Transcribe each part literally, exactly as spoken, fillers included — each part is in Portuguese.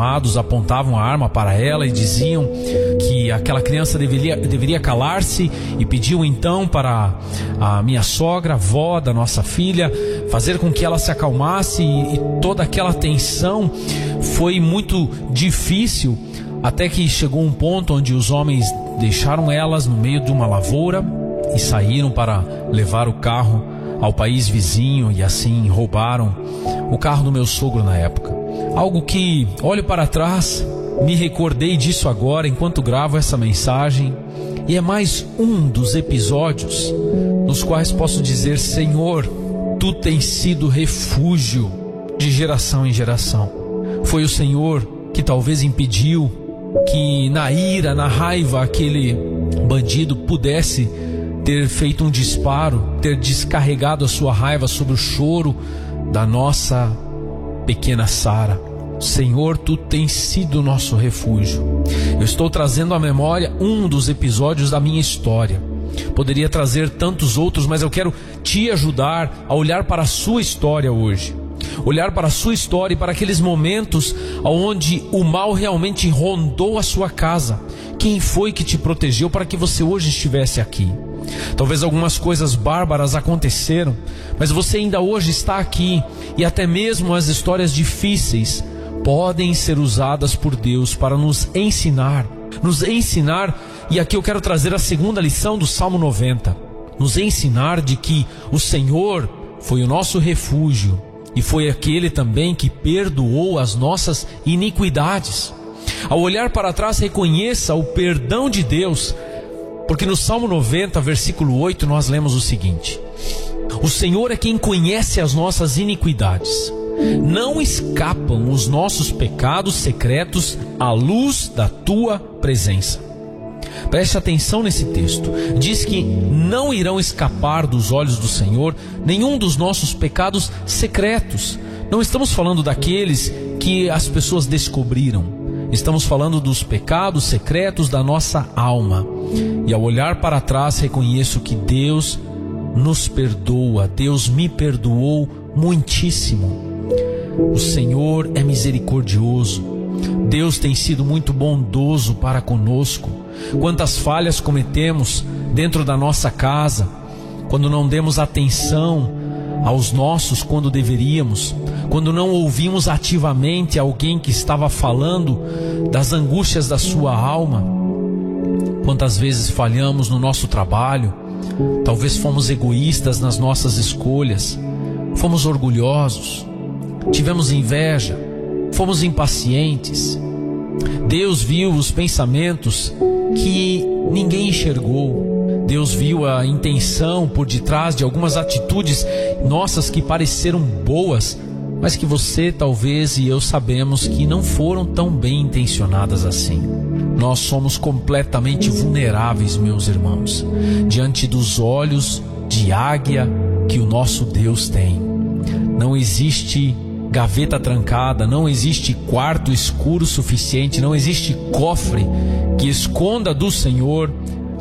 armados apontavam a arma para ela e diziam que aquela criança deveria, deveria calar-se, e pediam então para a minha sogra, avó da nossa filha, fazer com que ela se acalmasse, e, e toda aquela tensão foi muito difícil, até que chegou um ponto onde os homens deixaram elas no meio de uma lavoura e saíram para levar o carro ao país vizinho, e assim roubaram o carro do meu sogro na época. Algo que, olho para trás, me recordei disso agora enquanto gravo essa mensagem, e é mais um dos episódios nos quais posso dizer: Senhor, Tu tens sido refúgio de geração em geração. Foi o Senhor que talvez impediu que na ira, na raiva, aquele bandido pudesse ter feito um disparo, ter descarregado a sua raiva sobre o choro da nossa pequena Sara. Senhor, Tu tens sido o nosso refúgio. Eu estou trazendo à memória um dos episódios da minha história. Poderia trazer tantos outros, mas eu quero te ajudar a olhar para a sua história hoje. Olhar para a sua história e para aqueles momentos onde o mal realmente rondou a sua casa. Quem foi que te protegeu para que você hoje estivesse aqui? Talvez algumas coisas bárbaras aconteceram, mas você ainda hoje está aqui, e até mesmo as histórias difíceis podem ser usadas por Deus para nos ensinar, nos ensinar, e aqui eu quero trazer a segunda lição do Salmo noventa, nos ensinar de que o Senhor foi o nosso refúgio, e foi aquele também que perdoou as nossas iniquidades. Ao olhar para trás, reconheça o perdão de Deus, porque no Salmo noventa, versículo oito, nós lemos o seguinte: o Senhor é quem conhece as nossas iniquidades. Não escapam os nossos pecados secretos à luz da Tua presença. Preste atenção nesse texto. Diz que não irão escapar dos olhos do Senhor nenhum dos nossos pecados secretos. Não estamos falando daqueles que as pessoas descobriram. Estamos falando dos pecados secretos da nossa alma. E ao olhar para trás, reconheço que Deus nos perdoa. Deus me perdoou muitíssimo. O Senhor é misericordioso. Deus tem sido muito bondoso para conosco. Quantas falhas cometemos dentro da nossa casa, quando não demos atenção aos nossos quando deveríamos, quando não ouvimos ativamente alguém que estava falando das angústias da sua alma. Quantas vezes falhamos no nosso trabalho, talvez fomos egoístas nas nossas escolhas, fomos orgulhosos, tivemos inveja, fomos impacientes. Deus viu os pensamentos que ninguém enxergou. Deus viu a intenção por detrás de algumas atitudes nossas que pareceram boas, mas que você, talvez, e eu sabemos que não foram tão bem intencionadas assim. Nós somos completamente vulneráveis, meus irmãos, diante dos olhos de águia que o nosso Deus tem. Não existe gaveta trancada, não existe quarto escuro suficiente, não existe cofre que esconda do Senhor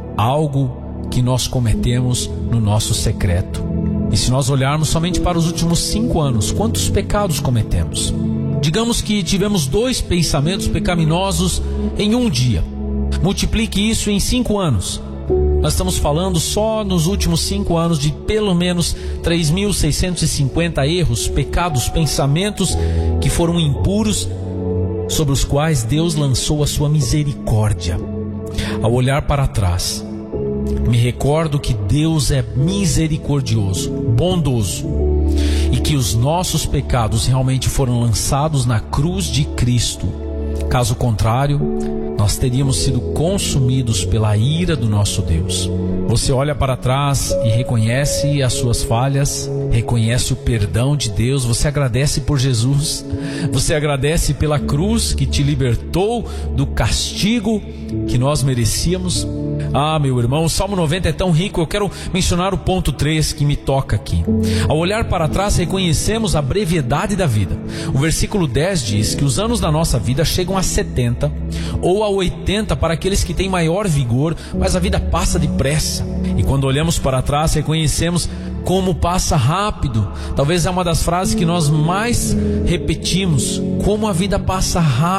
algo que nós cometemos no nosso secreto. E se nós olharmos somente para os últimos cinco anos, quantos pecados cometemos? Digamos que tivemos dois pensamentos pecaminosos em um dia. Multiplique isso em cinco anos. Nós estamos falando só nos últimos cinco anos de pelo menos três mil seiscentos e cinquenta erros, pecados, pensamentos que foram impuros, sobre os quais Deus lançou a sua misericórdia. Ao olhar para trás, me recordo que Deus é misericordioso, bondoso, e que os nossos pecados realmente foram lançados na cruz de Cristo. Caso contrário, nós teríamos sido consumidos pela ira do nosso Deus. Você olha para trás e reconhece as suas falhas, reconhece o perdão de Deus, você agradece por Jesus, você agradece pela cruz que te libertou do castigo que nós merecíamos. Ah, meu irmão, o Salmo noventa é tão rico. Eu quero mencionar o ponto três que me toca aqui. Ao olhar para trás, reconhecemos a brevidade da vida. O versículo dez diz que os anos da nossa vida chegam a setenta ou a oitenta para aqueles que têm maior vigor, mas a vida passa depressa. E quando olhamos para trás, reconhecemos como passa rápido. Talvez é uma das frases que nós mais repetimos: como a vida passa rápido.